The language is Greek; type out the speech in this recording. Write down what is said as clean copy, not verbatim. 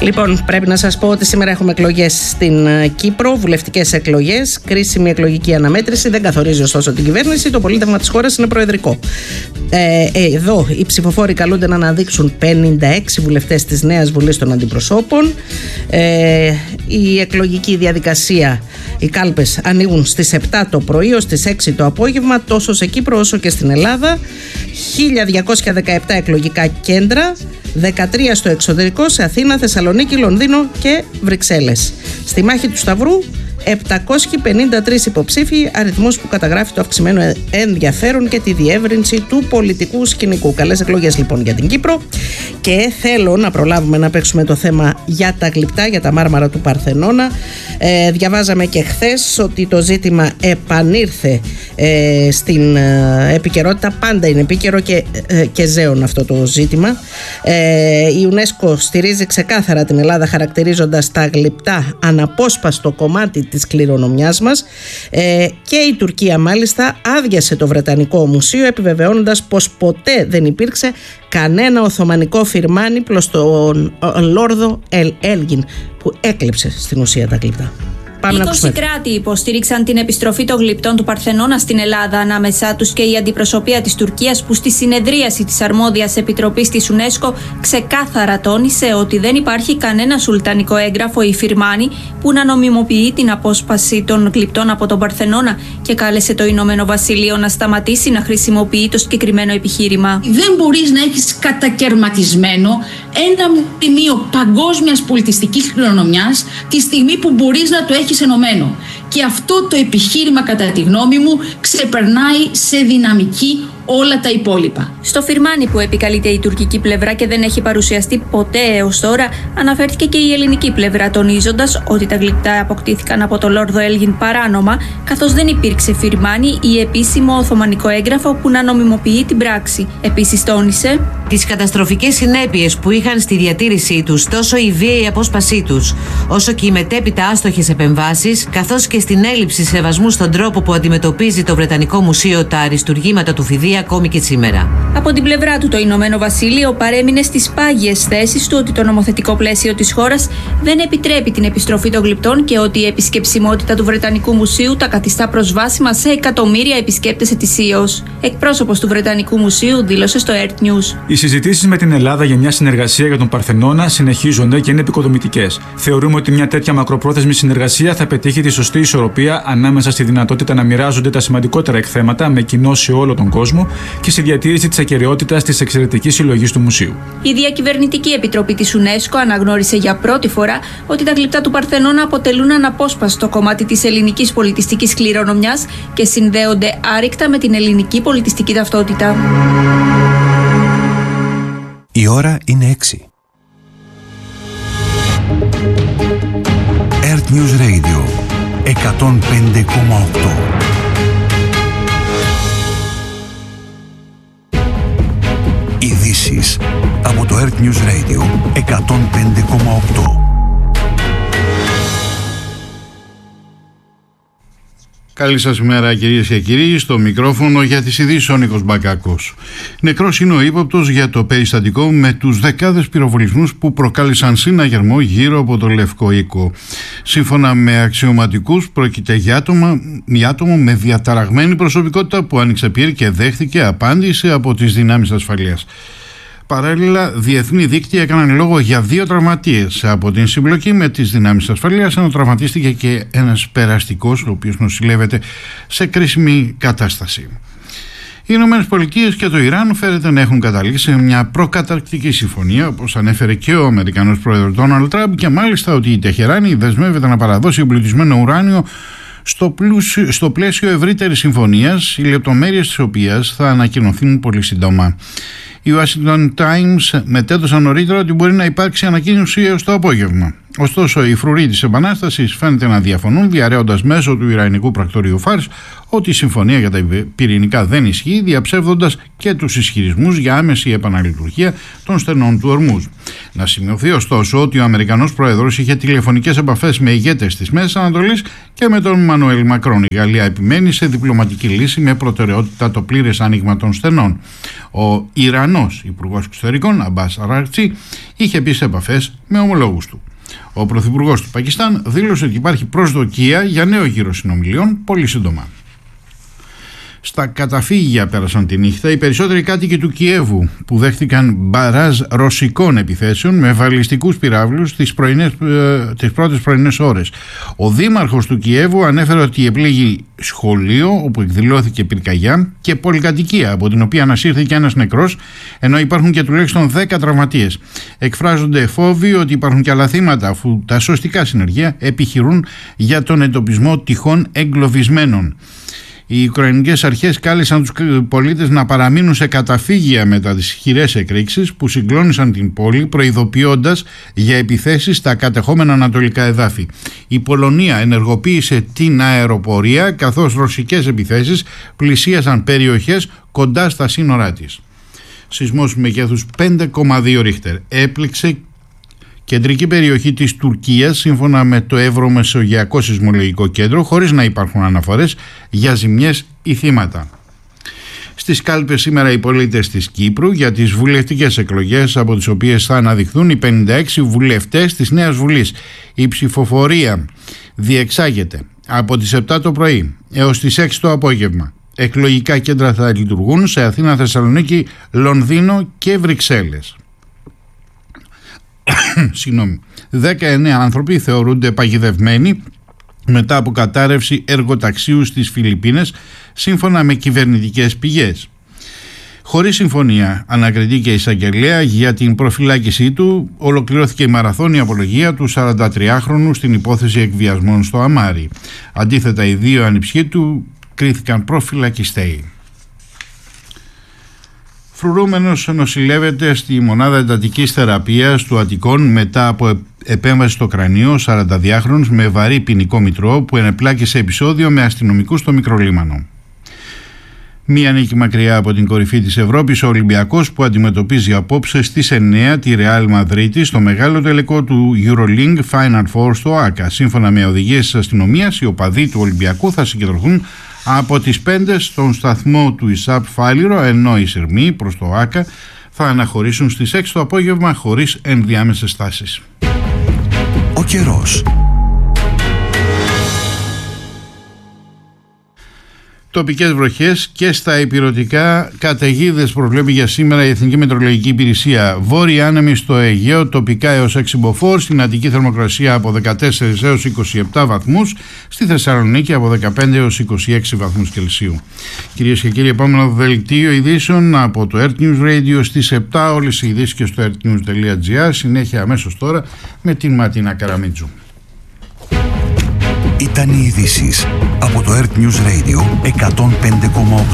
Λοιπόν, πρέπει να σας πω ότι σήμερα έχουμε εκλογές στην Κύπρο, βουλευτικές εκλογές, κρίσιμη εκλογική αναμέτρηση. Δεν καθορίζει ωστόσο την κυβέρνηση. Το πολίτευμα της χώρας είναι προεδρικό. Εδώ οι ψηφοφόροι καλούνται να αναδείξουν 56 βουλευτές της Νέας Βουλής των Αντιπροσώπων. Η εκλογική διαδικασία, οι κάλπες ανοίγουν στις 7 το πρωί ως τις 6 το απόγευμα, τόσο σε Κύπρο όσο και στην Ελλάδα. 1217 εκλογικά κέντρα, 13 στο εξωτερικό, σε Αθήνα, Θεσσαλονίκη, Λονδίνο και Βρυξέλλες. Στη μάχη του Σταυρού 753 υποψήφοι, αριθμός που καταγράφει το αυξημένο ενδιαφέρον και τη διεύρυνση του πολιτικού σκηνικού. Καλές εκλογές λοιπόν για την Κύπρο. Και θέλω να προλάβουμε να παίξουμε το θέμα για τα γλυπτά, για τα μάρμαρα του Παρθενώνα. Διαβάζαμε και χθες ότι το ζήτημα επανήρθε στην επικαιρότητα. Πάντα είναι επίκαιρο και ζέον αυτό το ζήτημα. Η UNESCO στηρίζει ξεκάθαρα την Ελλάδα, χαρακτηρίζοντας τα γλυπτά αναπόσπαστο κομμάτι της κληρονομιάς μας, και η Τουρκία μάλιστα άδειασε το Βρετανικό Μουσείο, επιβεβαιώνοντας πως ποτέ δεν υπήρξε κανένα οθωμανικό φιρμάνι προς τον Λόρδο Έλγιν, που έκλεψε στην ουσία τα γλυπτά. 20 κράτη υποστήριξαν την επιστροφή των γλυπτών του Παρθενώνα στην Ελλάδα, ανάμεσά τους και η αντιπροσωπεία της Τουρκίας, που στη συνεδρίαση της αρμόδιας επιτροπής της UNESCO ξεκάθαρα τόνισε ότι δεν υπάρχει κανένα σουλτανικό έγγραφο ή φιρμάνι που να νομιμοποιεί την απόσπαση των γλυπτών από τον Παρθενώνα και κάλεσε το Ηνωμένο Βασίλειο να σταματήσει να χρησιμοποιεί το συγκεκριμένο επιχείρημα. Δεν μπορείς να έχεις κατακερματισμένο ένα μνημείο παγκόσμιας πολιτιστικής κληρονομιάς τη στιγμή που μπορείς να το έχεις ενωμένο. Και αυτό το επιχείρημα, κατά τη γνώμη μου, ξεπερνάει σε δυναμική όλα τα υπόλοιπα. Στο φιρμάνι που επικαλείται η τουρκική πλευρά και δεν έχει παρουσιαστεί ποτέ έως τώρα, αναφέρθηκε και η ελληνική πλευρά, τονίζοντας ότι τα γλυπτά αποκτήθηκαν από τον Λόρδο Έλγιν παράνομα, καθώς δεν υπήρξε φιρμάνι ή επίσημο οθωμανικό έγγραφο που να νομιμοποιεί την πράξη. Επίσης τόνισε τις καταστροφικές συνέπειες που είχαν στη διατήρησή τους τόσο η βίαιη απόσπασή τους, όσο και οι μετέπειτα άστοχες επεμβάσεις, καθώς και στην έλλειψη σεβασμού στον τρόπο που αντιμετωπίζει το Βρετανικό Μουσείο τα αριστουργήματα του φιδίου ακόμη και σήμερα. Από την πλευρά του, το Ηνωμένο Βασίλειο παρέμεινε στις πάγιες θέσεις του ότι το νομοθετικό πλαίσιο της χώρας δεν επιτρέπει την επιστροφή των γλυπτών και ότι η επισκεψιμότητα του Βρετανικού Μουσείου τα καθιστά προσβάσιμα σε εκατομμύρια επισκέπτες ετησίως. Εκπρόσωπος του Βρετανικού Μουσείου δήλωσε στο Earth News. Οι συζητήσεις με την Ελλάδα για μια συνεργασία για τον Παρθενώνα συνεχίζονται και είναι επικοδομητικές. Θεωρούμε ότι μια τέτοια μακροπρόθεσμη συνεργασία θα πετύχει τη σωστή ισορροπία ανάμεσα στη δυνατότητα να μοιράζονται τα σημαντικότερα εκθέματα με κοινό σε όλο τον κόσμο και στη διατήρηση της ακεραιότητας της εξαιρετικής συλλογής του μουσείου. Η Διακυβερνητική Επιτροπή της UNESCO αναγνώρισε για πρώτη φορά ότι τα γλυπτά του Παρθενώνα αποτελούν αναπόσπαστο κομμάτι της ελληνικής πολιτιστικής κληρονομιάς και συνδέονται άρρηκτα με την ελληνική πολιτιστική ταυτότητα. Η ώρα είναι 6. Earth News Radio 105,8. Ειδήσεις από το Earth News Radio 105,8. Καλή σας ημέρα, κυρίες και κύριοι. Στο μικρόφωνο για τις ειδήσεις ο Νίκος Μπακάκος. Νεκρός είναι ο ύποπτος για το περιστατικό με τους δεκάδες πυροβολισμούς που προκάλεσαν συναγερμό γύρω από το Λευκό Οίκο. Σύμφωνα με αξιωματικούς, πρόκειται για άτομο με διαταραγμένη προσωπικότητα που άνοιξε πυρ και δέχθηκε απάντηση από τις δυνάμεις ασφαλείας. Παράλληλα, διεθνή δίκτυα έκαναν λόγο για 2 τραυματίες από την συμπλοκή με τις δυνάμεις ασφαλείας, ενώ τραυματίστηκε και ένας περαστικός, ο οποίος νοσηλεύεται σε κρίσιμη κατάσταση. Οι Ηνωμένες Πολιτείες και το Ιράν φαίνεται να έχουν καταλήξει σε μια προκαταρκτική συμφωνία, όπως ανέφερε και ο Αμερικανός πρόεδρος Ντόναλντ Τραμπ, και μάλιστα ότι η Τεχεράνη δεσμεύεται να παραδώσει εμπλουτισμένο ουράνιο στο πλαίσιο ευρύτερης συμφωνίας, οι λεπτομέρειες της οποίας θα ανακοινωθούν πολύ σύντομα. Οι Washington Times μετέδωσαν νωρίτερα ότι μπορεί να υπάρξει ανακοίνωση έως το απόγευμα. Ωστόσο, οι φρουροί της Επανάστασης φαίνεται να διαφωνούν, διαρρέοντας μέσω του Ιρανικού πρακτορείου Φάρς ότι η συμφωνία για τα πυρηνικά δεν ισχύει, διαψεύδοντας και τους ισχυρισμούς για άμεση επαναλειτουργία των στενών του Ορμούζ. Να σημειωθεί ωστόσο ότι ο Αμερικανός Πρόεδρος είχε τηλεφωνικές επαφές με ηγέτες της Μέσης Ανατολής και με τον Μανουέλ Μακρόν. Η Γαλλία επιμένει σε διπλωματική λύση με προτεραιότητα το πλήρες άνοιγμα των στενών. Ο Ιρανός Υπουργός Εξωτερικών, Αμπάς Αράκτσι, είχε επίσης επαφές με ομολόγους του. Ο Πρωθυπουργός του Πακιστάν δήλωσε ότι υπάρχει προσδοκία για νέο γύρο συνομιλιών πολύ σύντομα. Στα καταφύγια πέρασαν τη νύχτα οι περισσότεροι κάτοικοι του Κιέβου που δέχτηκαν μπαράζ ρωσικών επιθέσεων με βαλιστικούς πυράβλους τις πρώτες πρωινές ώρες. Ο δήμαρχος του Κιέβου ανέφερε ότι επλήγει σχολείο όπου εκδηλώθηκε πυρκαγιά και πολυκατοικία από την οποία ανασύρθηκε ένας νεκρός, ενώ υπάρχουν και τουλάχιστον 10 τραυματίες. Εκφράζονται φόβοι ότι υπάρχουν και άλλα θύματα, αφού τα σωστικά συνεργεία επιχειρούν για τον εντοπισμό τυχόν εγκλωβισμένων. Οι Ουκρανικές αρχές κάλεσαν τους πολίτες να παραμείνουν σε καταφύγια μετά τις χειρές εκρήξεις που συγκλώνησαν την πόλη, προειδοποιώντας για επιθέσεις στα κατεχόμενα ανατολικά εδάφη. Η Πολωνία ενεργοποίησε την αεροπορία, καθώς ρωσικές επιθέσεις πλησίασαν περιοχές κοντά στα σύνορά της. Σεισμός μεγέθους 5,2 ρίχτερ έπληξε κεντρική περιοχή της Τουρκίας σύμφωνα με το Ευρωμεσογειακό Σεισμολογικό Κέντρο, χωρίς να υπάρχουν αναφορές για ζημιές ή θύματα. Στις κάλπες σήμερα οι πολίτες της Κύπρου για τις βουλευτικές εκλογές, από τις οποίες θα αναδειχθούν οι 56 βουλευτές της Νέας Βουλής. Η ψηφοφορία διεξάγεται από τις 7 το πρωί έως τις 6 το απόγευμα. Εκλογικά κέντρα θα λειτουργούν σε Αθήνα, Θεσσαλονίκη, Λονδίνο και Βρυξέλλες. 19 άνθρωποι θεωρούνται παγιδευμένοι μετά από κατάρρευση εργοταξίου στις Φιλιππίνες, σύμφωνα με κυβερνητικές πηγές. Χωρίς συμφωνία, ανακριτή και εισαγγελέα για την προφυλάκησή του, ολοκληρώθηκε η μαραθώνια απολογία του 43χρονου στην υπόθεση εκβιασμών στο Αμάρι. Αντίθετα, οι δύο ανιψιοί του κρίθηκαν προφυλακιστέοι. Φρουρούμενος νοσηλεύεται στη μονάδα εντατικής θεραπείας του Αττικών μετά από επέμβαση στο κρανίο, 42χρονος με βαρύ ποινικό μητρό που ενεπλάκη σε επεισόδιο με αστυνομικούς στο Μικρολίμανο. Μία νίκη μακριά από την κορυφή της Ευρώπης, ο Ολυμπιακός που αντιμετωπίζει απόψε στις 9 τη Ρεάλ Μαδρίτη στο μεγάλο τελικό του EuroLeague Final Four στο ΆΚΑ. Σύμφωνα με οδηγίες της αστυνομίας, οι οπαδοί του Ολυμπιακού θα συγκεντρωθούν από τις 5 στον σταθμό του ΙΣΑΠ Φάληρο, ενώ οι σειρμοί προς το ΆΚΑ θα αναχωρήσουν στις 6 το απόγευμα χωρίς ενδιάμεσες στάσεις. Ο καιρός. Τοπικές βροχές και στα ηπειρωτικά, καταιγίδες προβλέπει για σήμερα η Εθνική Μετεωρολογική Υπηρεσία. Βόρειοι άνεμοι στο Αιγαίο, τοπικά έως 6 μποφόρ, στην Αττική θερμοκρασία από 14 έως 27 βαθμούς, στη Θεσσαλονίκη από 15 έως 26 βαθμούς Κελσίου. Κυρίες και κύριοι, επόμενο δελτίο ειδήσεων από το Earth News Radio στις 7, όλες οι ειδήσεις και στο earthnews.gr. Συνέχεια αμέσως τώρα με την Ματίνα Καραμίτζου. Ήταν οι ειδήσεις από το Earth News Radio 105,8.